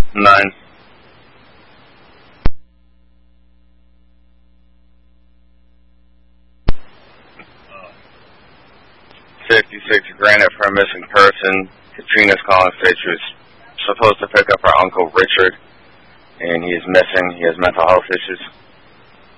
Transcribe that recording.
9. 56 Granite for a missing person. Katrina's calling, said she was supposed to pick up her uncle Richard, and he is missing. He has mental health issues.